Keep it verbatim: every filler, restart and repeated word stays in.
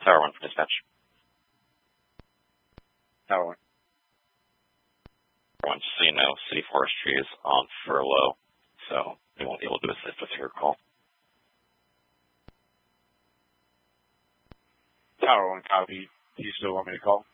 Tower one for dispatch. Tower one. One, so you know, City Forestry is on furlough, so we won't be able to assist with your call. Tower one copy. Do you still want me to call?